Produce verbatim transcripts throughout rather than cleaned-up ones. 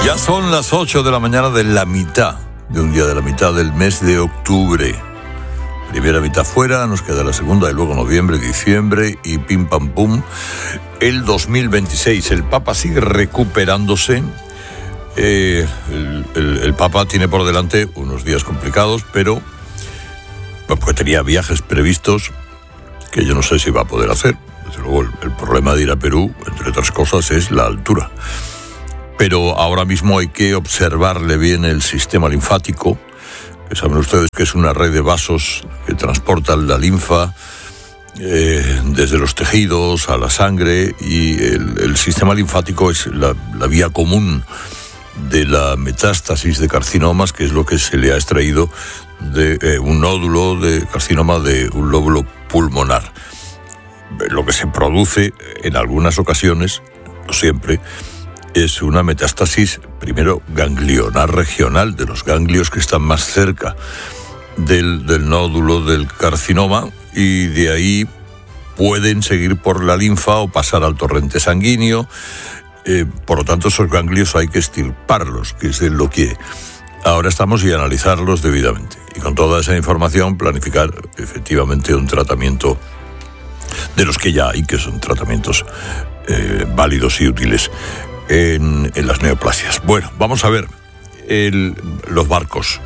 Ya son las ocho de la mañana de la mitad, de un día de la mitad del mes de octubre. Primera mitad fuera, nos queda la segunda y luego noviembre, diciembre y pim pam pum. El dos mil veintiséis, el Papa sigue recuperándose. Eh, el, el, el Papa tiene por delante unos días complicados, pero porque tenía viajes previstos que yo no sé si va a poder hacer. Desde luego el, el problema de ir a Perú, entre otras cosas, es la altura. Pero ahora mismo hay que observarle bien el sistema linfático, que saben ustedes que es una red de vasos que transportan la linfa eh, desde los tejidos a la sangre, y el, el sistema linfático es la, la vía común de la metástasis de carcinomas, que es lo que se le ha extraído de eh, un nódulo de carcinoma de un lóbulo pulmonar. Lo que se produce en algunas ocasiones, no siempre, es una metástasis, primero, ganglionar regional, de los ganglios que están más cerca del, del nódulo del carcinoma, y de ahí pueden seguir por la linfa o pasar al torrente sanguíneo. Eh, por lo tanto, esos ganglios hay que extirparlos, que es de lo que ahora estamos, y analizarlos debidamente. Y con toda esa información planificar efectivamente un tratamiento de los que ya hay, que son tratamientos eh, válidos y útiles en, en las neoplasias. Bueno, vamos a ver el, los barcos.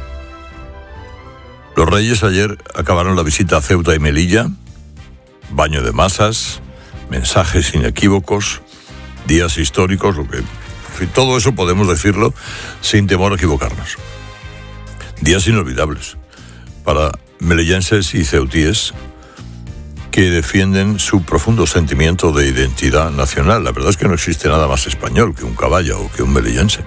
Los Reyes ayer acabaron la visita a Ceuta y Melilla, baño de masas, mensajes inequívocos, días históricos, lo que, en fin, todo eso podemos decirlo sin temor a equivocarnos. Días inolvidables para melillenses y ceutíes que defienden su profundo sentimiento de identidad nacional. La verdad es que no existe nada más español que un caballo o que un melillense.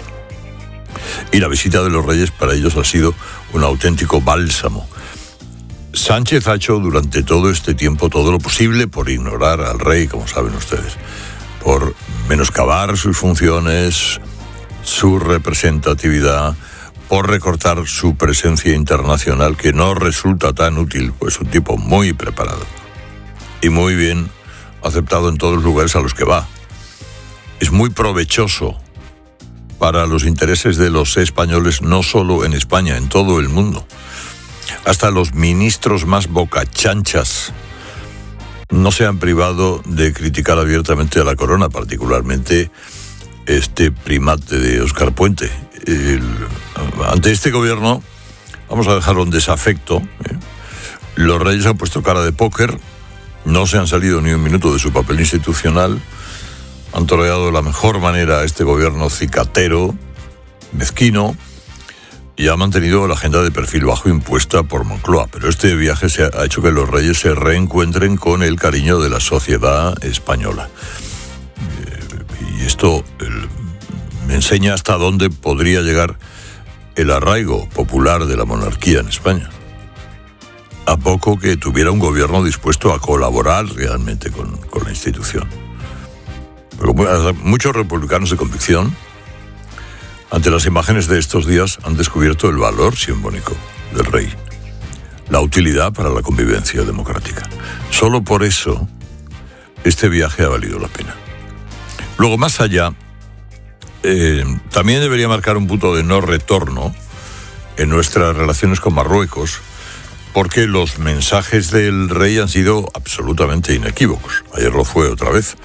Y la visita de los Reyes para ellos ha sido un auténtico bálsamo. Sánchez ha hecho durante todo este tiempo todo lo posible por ignorar al rey, como saben ustedes, por menoscabar sus funciones, su representatividad, por recortar su presencia internacional, que no resulta tan útil, pues un tipo muy preparado y muy bien aceptado en todos los lugares a los que va. Es muy provechoso para los intereses de los españoles, no solo en España, en todo el mundo. Hasta los ministros más bocachanchas no se han privado de criticar abiertamente a la corona, particularmente este primate de Óscar Puente. El, ante este gobierno, vamos a dejarlo en desafecto, ¿eh? Los Reyes han puesto cara de póker, no se han salido ni un minuto de su papel institucional, han toreado de la mejor manera a este gobierno cicatero, mezquino, y ha mantenido la agenda de perfil bajo impuesta por Moncloa. Pero este viaje se ha, ha hecho que los Reyes se reencuentren con el cariño de la sociedad española. Eh, y esto el, me enseña hasta dónde podría llegar el arraigo popular de la monarquía en España, a poco que tuviera un gobierno dispuesto a colaborar realmente con, con la institución. Pero muchos republicanos de convicción, ante las imágenes de estos días, han descubierto el valor simbólico del rey, la utilidad para la convivencia democrática. Solo por eso este viaje ha valido la pena. Luego, más allá, eh, también debería marcar un punto de no retorno en nuestras relaciones con Marruecos, porque los mensajes del rey han sido absolutamente inequívocos. Ayer lo fue otra vez.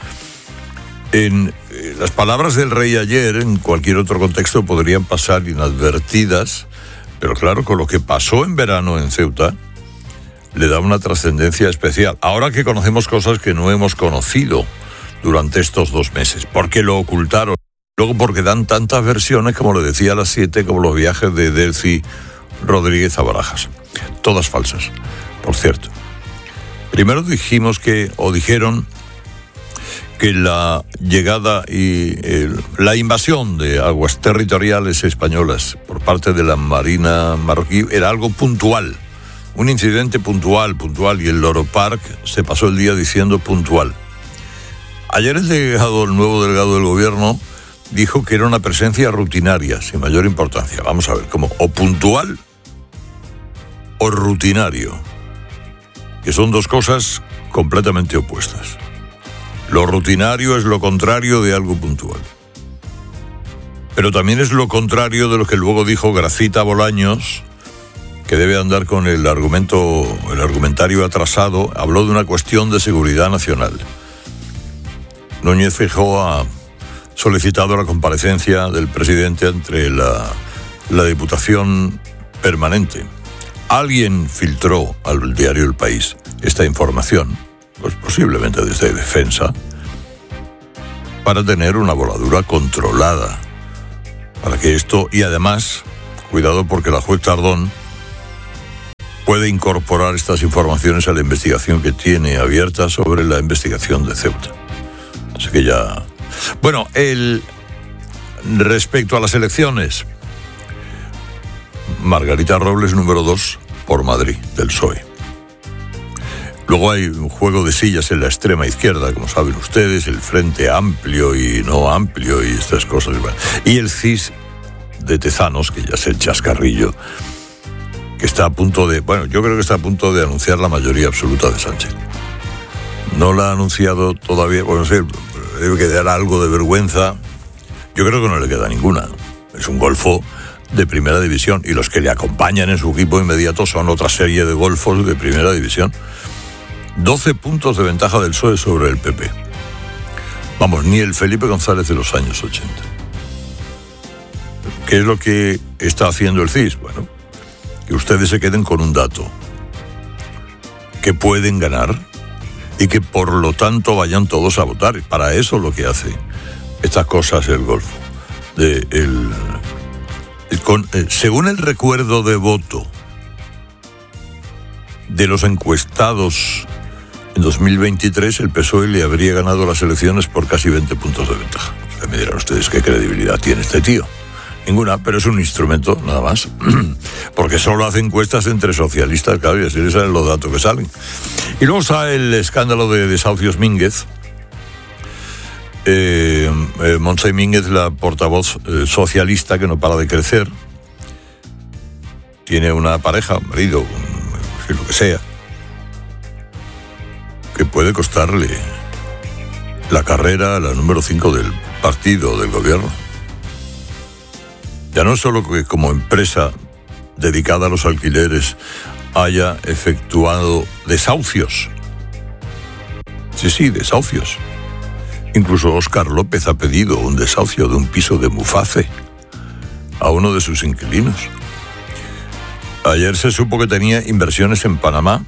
En eh, las palabras del rey ayer, en cualquier otro contexto, podrían pasar inadvertidas, pero claro, con lo que pasó en verano en Ceuta, le da una trascendencia especial. Ahora que conocemos cosas que no hemos conocido durante estos dos meses, porque lo ocultaron. Luego porque dan tantas versiones, como le decía a las siete, como los viajes de Delcy Rodríguez a Barajas. Todas falsas, por cierto. Primero dijimos que, o dijeron, que la llegada y el, la invasión de aguas territoriales españolas por parte de la Marina marroquí era algo puntual, un incidente puntual, puntual, y el Loro Park se pasó el día diciendo puntual. Ayer el delegado, el nuevo delegado del gobierno, dijo que era una presencia rutinaria, sin mayor importancia. Vamos a ver, ¿cómo? O puntual o rutinario, que son dos cosas completamente opuestas. Lo rutinario es lo contrario de algo puntual. Pero también es lo contrario de lo que luego dijo Gracita Bolaños, que debe andar con el argumento, el argumentario atrasado. Habló de una cuestión de seguridad nacional. Núñez Feijóo ha solicitado la comparecencia del presidente ante la, la Diputación Permanente. Alguien filtró al diario El País esta información, pues posiblemente desde Defensa, para tener una voladura controlada. Para que esto, y además, cuidado porque la juez Tardón puede incorporar estas informaciones a la investigación que tiene abierta sobre la investigación de Ceuta. Así que ya... Bueno, el... respecto a las elecciones, Margarita Robles, número dos, por Madrid, del P S O E. Luego hay un juego de sillas en la extrema izquierda, como saben ustedes, el Frente Amplio y no amplio y estas cosas. Y el C I S de Tezanos, que ya es el chascarrillo, que está a punto de... Bueno, yo creo que está a punto de anunciar la mayoría absoluta de Sánchez. No la ha anunciado todavía, bueno, sí, debe quedar algo de vergüenza. Yo creo que no le queda ninguna. Es un golfo de primera división y los que le acompañan en su equipo inmediato son otra serie de golfos de primera división. doce puntos de ventaja del P S O E sobre el P P. Vamos, ni el Felipe González de los años ochenta. ¿Qué es lo que está haciendo el C I S? Bueno, que ustedes se queden con un dato. Que pueden ganar y que por lo tanto vayan todos a votar. Para eso lo que hace estas cosas el Golfo. De el, el, con, eh, según el recuerdo de voto de los encuestados en dos mil veintitrés, el P S O E le habría ganado las elecciones por casi veinte puntos de ventaja. O sea, me dirán ustedes qué credibilidad tiene este tío. Ninguna, pero es un instrumento, nada más. Porque solo hace encuestas entre socialistas, claro, y así les salen los datos que salen. Y luego está el escándalo de Desahucios Mínguez. Eh, eh, Montse Mínguez, la portavoz eh, socialista que no para de crecer. Tiene una pareja, un marido, un, lo que sea, que puede costarle la carrera a la número cinco del partido, del gobierno. Ya no solo que como empresa dedicada a los alquileres haya efectuado desahucios. Sí, sí, desahucios. Incluso Óscar López ha pedido un desahucio de un piso de Muface a uno de sus inquilinos. Ayer se supo que tenía inversiones en Panamá.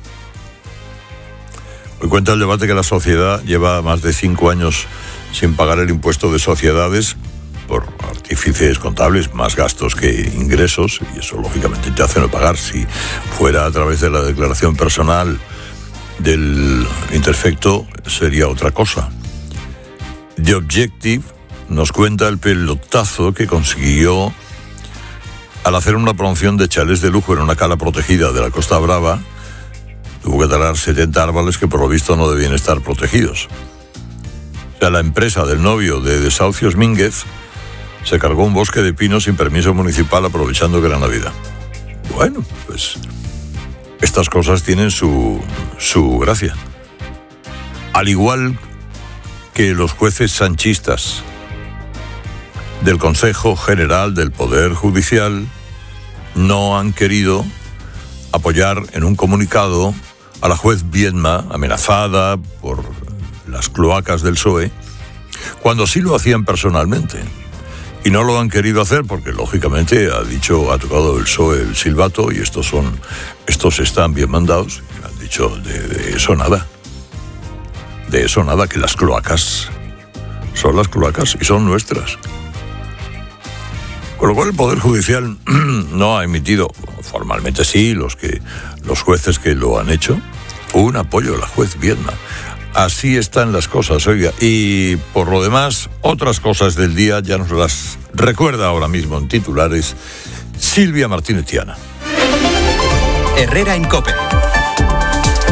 Hoy cuenta el debate que la sociedad lleva más de cinco años sin pagar el impuesto de sociedades por artífices contables, más gastos que ingresos, y eso lógicamente te hace no pagar. Si fuera a través de la declaración personal del interfecto, sería otra cosa. The Objective nos cuenta el pelotazo que consiguió al hacer una promoción de chalés de lujo en una cala protegida de la Costa Brava. Tuvo que talar setenta árboles que por lo visto no debían estar protegidos. O sea, la empresa del novio de Desahucios Mínguez se cargó un bosque de pinos sin permiso municipal aprovechando que era Navidad. Bueno, pues estas cosas tienen su, su gracia. Al igual que los jueces sanchistas del Consejo General del Poder Judicial no han querido apoyar en un comunicado a la juez Viedma, amenazada por las cloacas del P S O E, cuando sí lo hacían personalmente. Y no lo han querido hacer porque, lógicamente, ha dicho, ha tocado el P S O E el silbato y estos son, estos están bien mandados. Y han dicho, de, de eso nada. De eso nada, que las cloacas son las cloacas y son nuestras. Con lo cual el Poder Judicial no ha emitido, formalmente sí, los, que, los jueces que lo han hecho, un apoyo a la juez Viedma. Así están las cosas, oiga. Y por lo demás, otras cosas del día ya nos las recuerda ahora mismo en titulares Silvia Martínez Tiana. Herrera en COPE.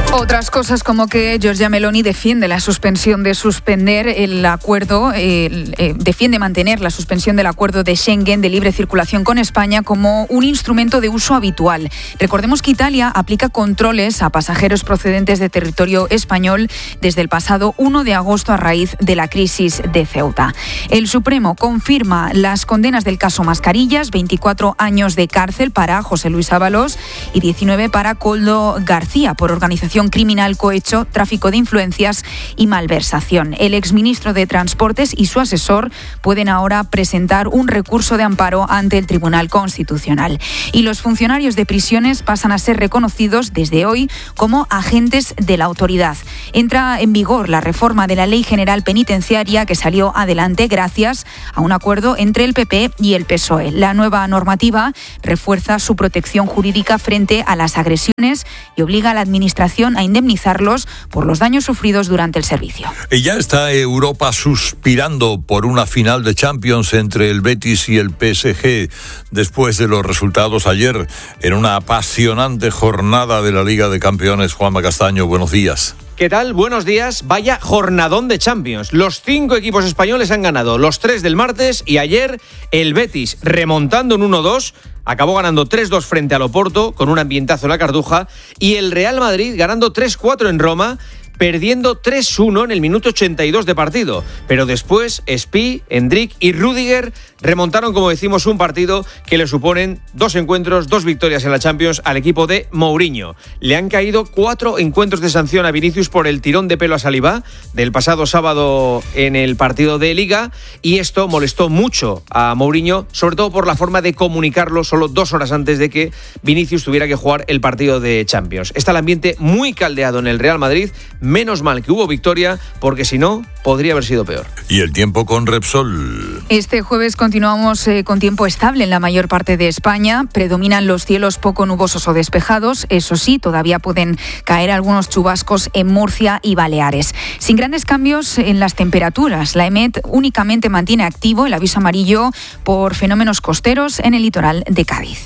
Otras cosas como que Giorgia Meloni defiende la suspensión de suspender el acuerdo, eh, eh, defiende mantener la suspensión del acuerdo de Schengen de libre circulación con España como un instrumento de uso habitual. Recordemos que Italia aplica controles a pasajeros procedentes de territorio español desde el pasado uno de agosto a raíz de la crisis de Ceuta. El Supremo confirma las condenas del caso Mascarillas, veinticuatro años de cárcel para José Luis Ábalos y diecinueve para Koldo García por organización criminal, cohecho, tráfico de influencias y malversación. El exministro de Transportes y su asesor pueden ahora presentar un recurso de amparo ante el Tribunal Constitucional. Y los funcionarios de prisiones pasan a ser reconocidos desde hoy como agentes de la autoridad. Entra en vigor la reforma de la Ley General Penitenciaria que salió adelante gracias a un acuerdo entre el P P y el P S O E. La nueva normativa refuerza su protección jurídica frente a las agresiones y obliga a la Administración a indemnizarlos por los daños sufridos durante el servicio. Y ya está Europa suspirando por una final de Champions entre el Betis y el P S G después de los resultados ayer en una apasionante jornada de la Liga de Campeones. Juanma Castaño, buenos días. ¿Qué tal? Buenos días. Vaya jornadón de Champions. Los cinco equipos españoles han ganado, los tres del martes, y ayer el Betis, remontando en uno dos, acabó ganando tres dos frente al Oporto, con un ambientazo en la Cartuja, y el Real Madrid ganando tres cuatro en Roma, perdiendo tres uno en el minuto ochenta y dos de partido. Pero después, Spi, Endrick y Rüdiger remontaron, como decimos, un partido que le suponen dos encuentros, dos victorias en la Champions al equipo de Mourinho. Le han caído cuatro encuentros de sanción a Vinicius por el tirón de pelo a Saliba del pasado sábado en el partido de Liga, y esto molestó mucho a Mourinho, sobre todo por la forma de comunicarlo solo dos horas antes de que Vinicius tuviera que jugar el partido de Champions. Está el ambiente muy caldeado en el Real Madrid. Menos mal que hubo victoria, porque si no, podría haber sido peor. Y el tiempo con Repsol. Este jueves continuamos eh, con tiempo estable en la mayor parte de España. Predominan los cielos poco nubosos o despejados. Eso sí, todavía pueden caer algunos chubascos en Murcia y Baleares. Sin grandes cambios en las temperaturas. La EMET únicamente mantiene activo el aviso amarillo por fenómenos costeros en el litoral de Cádiz.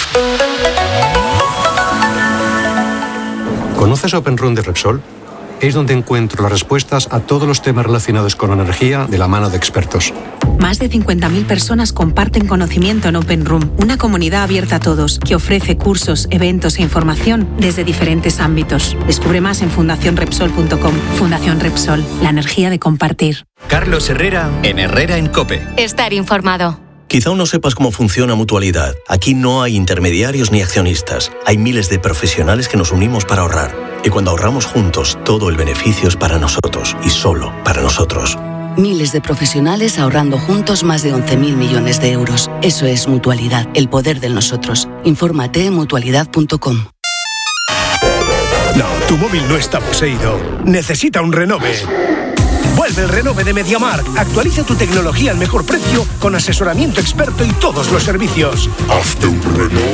¿Conoces OpenRun de Repsol? Es donde encuentro las respuestas a todos los temas relacionados con la energía de la mano de expertos. Más de cincuenta mil personas comparten conocimiento en Open Room, una comunidad abierta a todos que ofrece cursos, eventos e información desde diferentes ámbitos. Descubre más en fundación repsol punto com. Fundación Repsol, la energía de compartir. Carlos Herrera, en Herrera en COPE. Estar informado. Quizá aún no sepas cómo funciona Mutualidad. Aquí no hay intermediarios ni accionistas. Hay miles de profesionales que nos unimos para ahorrar. Y cuando ahorramos juntos, todo el beneficio es para nosotros y solo para nosotros. Miles de profesionales ahorrando juntos más de once mil millones de euros. Eso es Mutualidad, el poder del nosotros. Infórmate en mutualidad punto com. No, tu móvil no está poseído. Necesita un renove. Vuelve el renove de MediaMarkt. Actualiza tu tecnología al mejor precio con asesoramiento experto y todos los servicios. Hazte un renove.